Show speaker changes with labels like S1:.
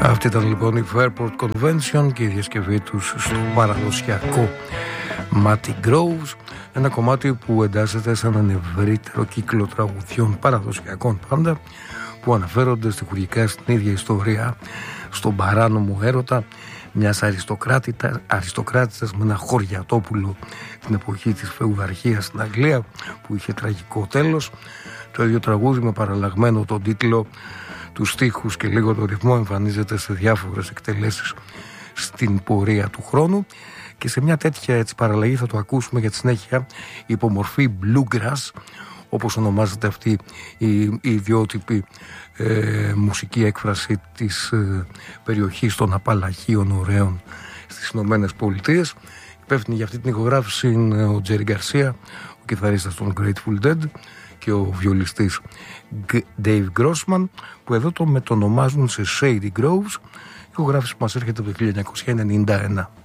S1: Αυτή ήταν λοιπόν η Fairport Convention και η διασκευή τους στο παραδοσιακό Matty Groves, ένα κομμάτι που εντάσσεται σε έναν ευρύτερο κύκλο τραγουδιών παραδοσιακών πάντα, που αναφέρονται στιχουργικά στην ίδια ιστορία, στον παράνομο έρωτα μιας αριστοκράτησας με ένα χωριατόπουλο την εποχή της φεουδαρχίας στην Αγγλία, που είχε τραγικό τέλος. Το ίδιο τραγούδι με παραλλαγμένο τον τίτλο, τους στίχους και λίγο το ρυθμό εμφανίζεται σε διάφορες εκτελέσεις στην πορεία του χρόνου, και σε μια τέτοια έτσι παραλλαγή θα το ακούσουμε για τη συνέχεια υπομορφή bluegrass, όπως ονομάζεται αυτή η ιδιότυπη μουσική έκφραση της περιοχής των Απαλλαχίων Ωραίων στις Ηνωμένες Πολιτείες. Υπεύθυνοι για αυτή την ηχογράφηση είναι ο Τζέρι Γκαρσία, ο κιθαρίστας των Grateful Dead, και ο βιολιστής Dave Grossman, που εδώ το μετονομάζουν σε Shady Groves, ηχογράφηση που μας έρχεται από το 1991.